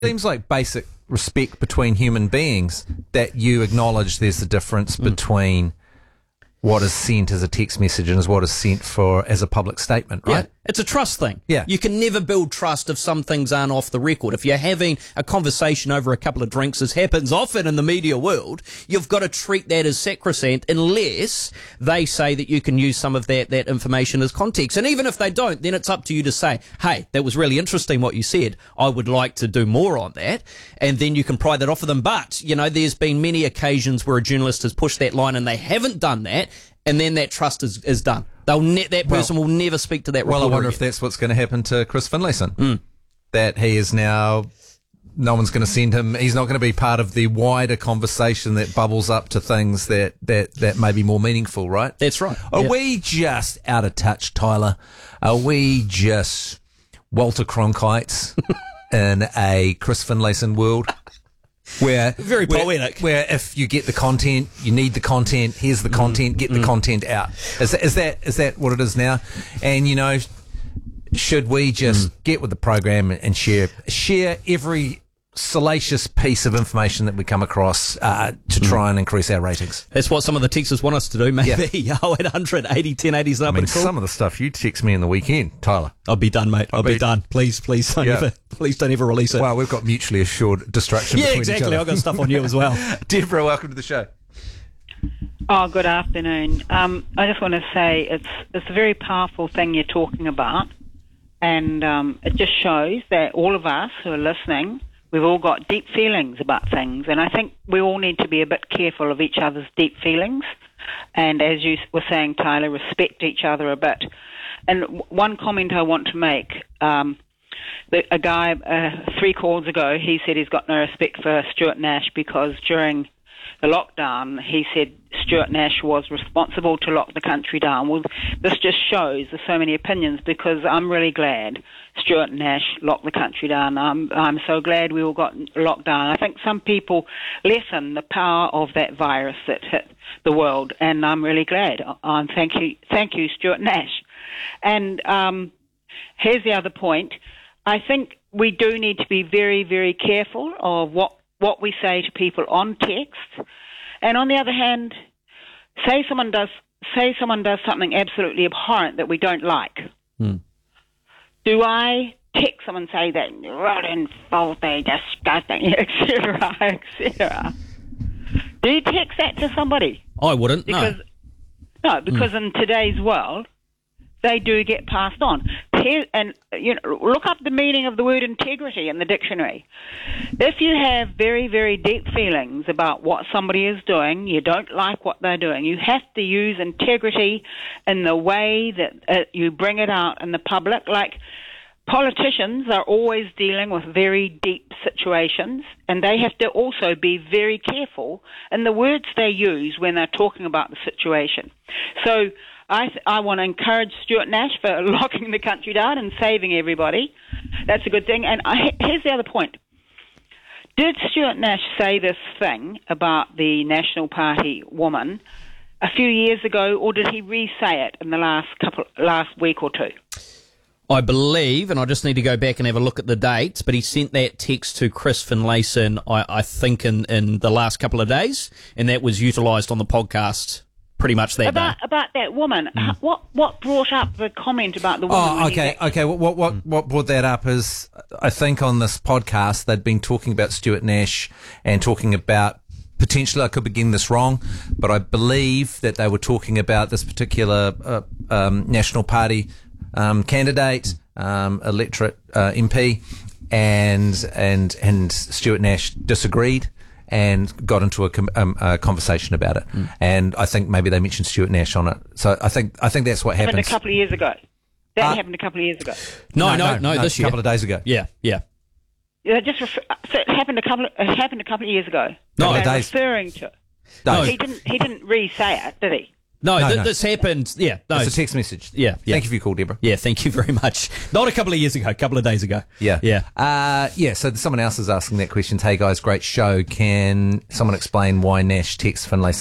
Seems like basic respect between human beings that you acknowledge there's a difference between what is sent as a text message and what is sent as a public statement, right? Yeah. It's a trust thing. Yeah. You can never build trust if some things aren't off the record. If you're having a conversation over a couple of drinks, as happens often in the media world, you've got to treat that as sacrosanct unless they say that you can use some of that information as context. And even if they don't, then it's up to you to say, hey, that was really interesting what you said. I would like to do more on that. And then you can pry that off of them. But, there's been many occasions where a journalist has pushed that line and they haven't done that. And then that trust is done. That person will never speak to that reporter. Well, I wonder if that's what's going to happen to Chris Finlayson. That he is now, no one's going to send him, he's not going to be part of the wider conversation that bubbles up to things that may be more meaningful, right? That's right. Are we just out of touch, Tyler? Are we just Walter Cronkites in a Chris Finlayson world? Very poetic. Where if you get the content, you need the content. Here's the content. Get the content out. Is that what it is now? And should we just get with the program and share every salacious piece of information that we come across to try and increase our ratings? That's what some of the texters want us to do, maybe. Yeah. 0800 80 1080 is the number to call. Some of the stuff you text me in the weekend, Tyler. I'll be done, mate. I'll be done. Please don't ever release it. Well, we've got mutually assured distraction between each other. Yeah, exactly. I've got stuff on you as well. Deborah, welcome to the show. Oh, good afternoon. I just want to say it's a very powerful thing you're talking about, and it just shows that all of us who are listening, we've all got deep feelings about things, and I think we all need to be a bit careful of each other's deep feelings, and as you were saying, Tyler, respect each other a bit. And one comment I want to make, a guy 3 calls ago, he said he's got no respect for Stuart Nash because during the lockdown, he said Stuart Nash was responsible to lock the country down. Well, this just shows there's so many opinions, because I'm really glad Stuart Nash locked the country down. I'm so glad we all got locked down. I think some people lessen the power of that virus that hit the world, and I'm really glad. Thank you, Stuart Nash. And here's the other point. I think we do need to be very, very careful of what we say to people on text. And on the other hand, say someone does something absolutely abhorrent that we don't like. Do I text someone and say that rotten, faulty, disgusting, etc., etc.? Do you text that to somebody? I wouldn't. Because in today's world, they do get passed on. And look up the meaning of the word integrity in the dictionary. If you have very, very deep feelings about what somebody is doing, you don't like what they're doing, you have to use integrity in the way that you bring it out in the public. Like, politicians are always dealing with very deep situations, and they have to also be very careful in the words they use when they're talking about the situation. So I want to encourage Stuart Nash for locking the country down and saving everybody. That's a good thing. And here's the other point. Did Stuart Nash say this thing about the National Party woman a few years ago, or did he re-say it in the last week or two? I believe, and I just need to go back and have a look at the dates, but he sent that text to Chris Finlayson, I think, in the last couple of days, and that was utilised on the podcast pretty much that day. About that woman, what brought up the comment about the woman? Oh, okay. What brought that up is, I think on this podcast they'd been talking about Stuart Nash and talking about, potentially, I could be getting this wrong, but I believe that they were talking about this particular National Party candidate, electorate MP, and Stuart Nash disagreed and got into a conversation about it. And I think maybe they mentioned Stuart Nash on it. So I think that's what happened. A couple of years ago. That happened a couple of years ago. No, this year. A couple of days ago. Yeah. So it happened a couple of years ago. No, days. Referring to. No. He didn't re-say it, did he? No, this happened. Yeah, no. It's a text message. Yeah. Thank you for your call, Deborah. Yeah, thank you very much. Not a couple of years ago, a couple of days ago. Yeah. So someone else is asking that question. Hey guys, great show. Can someone explain why Nash texts Finlayson